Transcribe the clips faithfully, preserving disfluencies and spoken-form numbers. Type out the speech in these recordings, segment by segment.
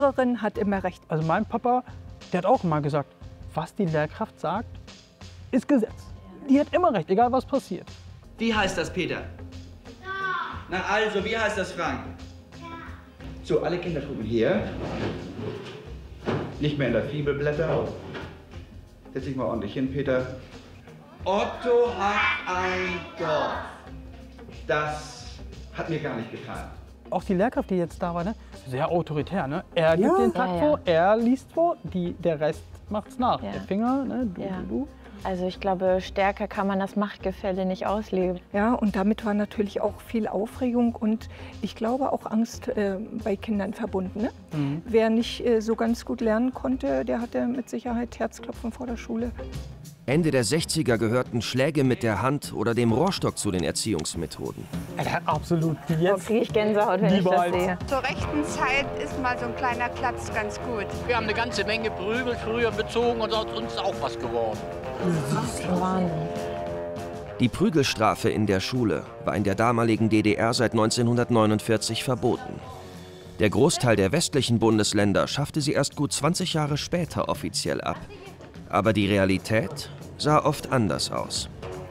Lehrerin hat immer recht. Also mein Papa, der hat auch immer gesagt, was die Lehrkraft sagt, ist Gesetz. Die hat immer recht, egal was passiert. Wie heißt das, Peter? Ja. Na also, wie heißt das, Frank? Ja. So, alle Kinder gucken hier. Nicht mehr in der Fibelblätter. Setz dich mal ordentlich hin, Peter. Otto hat ein Dorf. Das hat mir gar nicht gefallen. Auch die Lehrkraft, die jetzt da war, ne? Sehr autoritär. Ne? Er gibt Ja. den Takt Ja, ja. vor, er liest vor, die, der Rest macht's nach. Ja. Der Finger, ne? du, Ja. du, du. Also ich glaube, stärker kann man das Machtgefälle nicht ausleben. Ja, und damit war natürlich auch viel Aufregung und ich glaube auch Angst äh, bei Kindern verbunden. Ne? Mhm. Wer nicht äh, so ganz gut lernen konnte, der hatte mit Sicherheit Herzklopfen vor der Schule. Ende der sechziger gehörten Schläge mit der Hand oder dem Rohrstock zu den Erziehungsmethoden. Alter, absolut. Da Jetzt kriege ich Gänsehaut, wenn ich das Niemals. sehe. Zur rechten Zeit ist mal so ein kleiner Klatsch ganz gut. Wir haben eine ganze Menge Prügel früher bezogen und aus uns ist auch was geworden. Wahnsinn. Die Prügelstrafe in der Schule war in der damaligen D D R seit neunzehnhundertneunundvierzig verboten. Der Großteil der westlichen Bundesländer schaffte sie erst gut zwanzig Jahre später offiziell ab. Aber die Realität sah oft anders aus.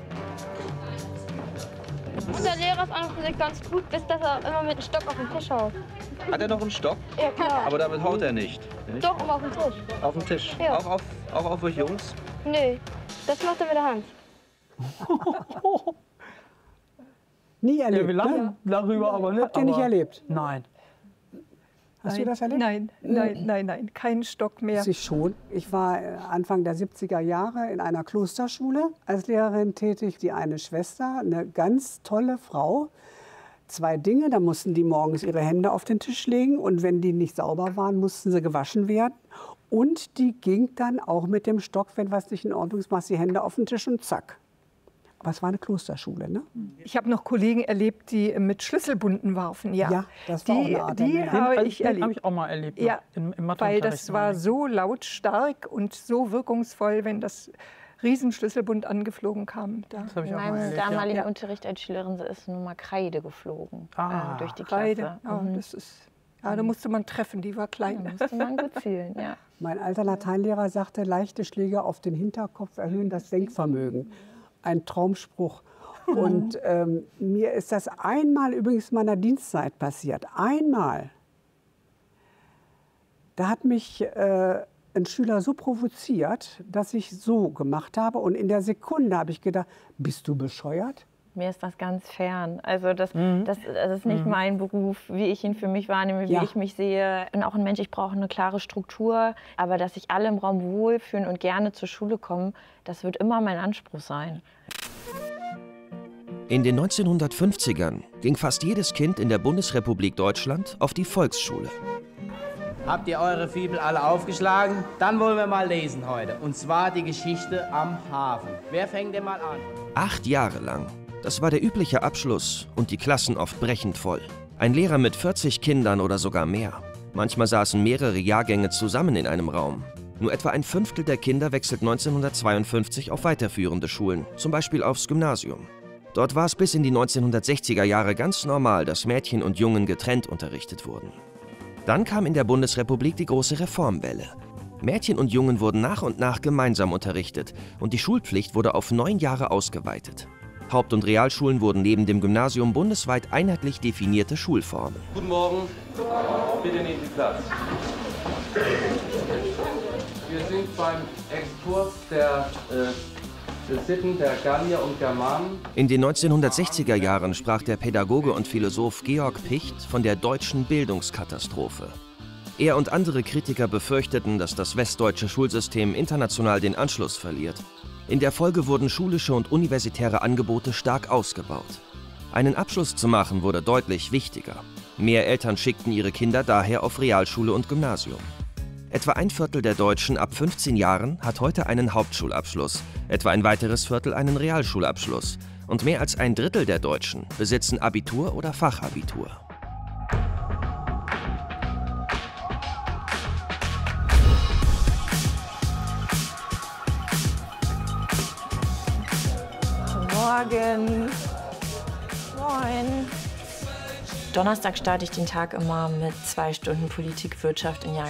Unser Lehrer ist an und für sich ganz gut, bis dass er immer mit dem Stock auf den Tisch haut. Hat er noch einen Stock? Ja, klar. Aber damit haut er nicht. nicht? Doch, immer auf den Tisch. Auf den Tisch. Ja. Auch, auf, auch auf euch Jungs? Nee, das macht er mit der Hand. Nie Ja, erlebt, wir lachen ne? darüber, aber nicht. Habt ihr nicht aber erlebt? Nein. Hast nein, du das erlebt? Nein, nein, nein, nein, kein Stock mehr. Ich schon. Ich war äh, Anfang der siebziger Jahre in einer Klosterschule als Lehrerin tätig. Die eine Schwester, eine ganz tolle Frau. Zwei Dinge, da mussten die morgens ihre Hände auf den Tisch legen und wenn die nicht sauber waren, mussten sie gewaschen werden. Und die ging dann auch mit dem Stock, wenn was nicht in Ordnung ist, machst die Hände auf den Tisch und zack. Aber es war eine Klosterschule, ne? Ich habe noch Kollegen erlebt, die mit Schlüsselbunden warfen. Ja, Ja, das war auch die, eine Art die Ernährung. habe Den- ich den erlebt. habe ich auch mal erlebt. Ja, im, im weil das Matheunterricht. war so lautstark und so wirkungsvoll, wenn das Riesenschlüsselbund angeflogen kam. Da. Das habe ich In auch mal meinem erlebt. damaligen Ja. Unterricht als Schülerin ist nur mal Kreide geflogen Ah, äh, durch die Klasse. Kreide, ja, Mhm. das ist, ja, da musste man treffen, die war Da klein. musste man gut zielen, ja. Mein alter Lateinlehrer sagte, leichte Schläge auf den Hinterkopf erhöhen das Denkvermögen. Ein Traumspruch. Und ähm, mir ist das einmal übrigens in meiner Dienstzeit passiert. Einmal. Da hat mich äh, ein Schüler so provoziert, dass ich so gemacht habe. Und in der Sekunde habe ich gedacht, bist du bescheuert? Mir ist das ganz fern. Also das, das, das ist nicht mein Beruf, wie ich ihn für mich wahrnehme, wie Ja. ich mich sehe. Ich bin auch ein Mensch, ich brauche eine klare Struktur. Aber dass sich alle im Raum wohlfühlen und gerne zur Schule kommen, das wird immer mein Anspruch sein. In den neunzehnhundertfünfzigern ging fast jedes Kind in der Bundesrepublik Deutschland auf die Volksschule. Habt ihr eure Fibel alle aufgeschlagen? Dann wollen wir mal lesen heute. Und zwar die Geschichte am Hafen. Wer fängt denn mal an? Acht Jahre lang. Das war der übliche Abschluss und die Klassen oft brechend voll. Ein Lehrer mit vierzig Kindern oder sogar mehr. Manchmal saßen mehrere Jahrgänge zusammen in einem Raum. Nur etwa ein Fünftel der Kinder wechselt neunzehnhundertzweiundfünfzig auf weiterführende Schulen, zum Beispiel aufs Gymnasium. Dort war es bis in die neunzehnhundertsechziger Jahre ganz normal, dass Mädchen und Jungen getrennt unterrichtet wurden. Dann kam in der Bundesrepublik die große Reformwelle. Mädchen und Jungen wurden nach und nach gemeinsam unterrichtet und die Schulpflicht wurde auf neun Jahre ausgeweitet. Haupt- und Realschulen wurden neben dem Gymnasium bundesweit einheitlich definierte Schulformen. Guten Morgen. Bitte nehmen Sie Platz. Wir sind beim Exkurs der äh, Sitten der Gallier und Germanen. In den neunzehnhundertsechziger Jahren sprach der Pädagoge und Philosoph Georg Picht von der deutschen Bildungskatastrophe. Er und andere Kritiker befürchteten, dass das westdeutsche Schulsystem international den Anschluss verliert. In der Folge wurden schulische und universitäre Angebote stark ausgebaut. Einen Abschluss zu machen wurde deutlich wichtiger. Mehr Eltern schickten ihre Kinder daher auf Realschule und Gymnasium. Etwa ein Viertel der Deutschen ab fünfzehn Jahren hat heute einen Hauptschulabschluss, etwa ein weiteres Viertel einen Realschulabschluss und mehr als ein Drittel der Deutschen besitzen Abitur oder Fachabitur. Morgen. Moin. Donnerstag starte ich den Tag immer mit zwei Stunden Politik, Wirtschaft in Jahr